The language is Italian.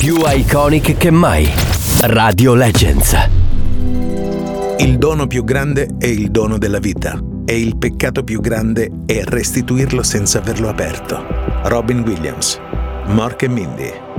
più iconic che mai. Radio Legends. Il dono più grande è il dono della vita e il peccato più grande è restituirlo senza averlo aperto. Robin Williams, Mork e Mindy.